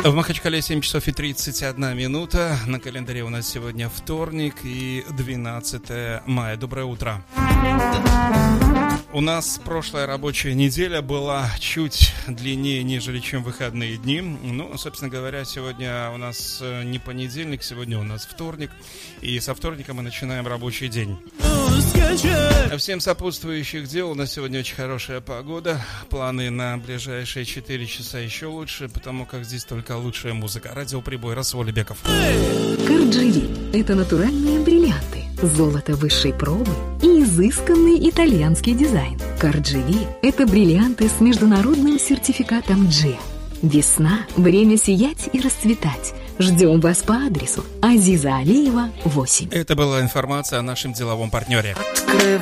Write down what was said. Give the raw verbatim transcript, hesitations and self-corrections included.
В Махачкале семь часов и тридцать одна минута. На календаре у нас сегодня вторник и двенадцатое мая. Доброе утро. У нас прошлая рабочая неделя была чуть длиннее, нежели чем выходные дни. Ну, собственно говоря, сегодня у нас не понедельник, сегодня у нас вторник. И со вторника мы начинаем рабочий день. Всем сопутствующих дел. У нас сегодня очень хорошая погода. Планы на ближайшие четыре часа еще лучше, потому как здесь только лучшая музыка. Радиоприбой, Расул Алибеков. Кардживи – это натуральные бриллианты, золото высшей пробы и изысканный итальянский дизайн. Кардживи – это бриллианты с международным сертификатом джи. Весна – время сиять и расцветать. Ждем вас по адресу Азиза Алиева, восемь. Это была информация о нашем деловом партнере.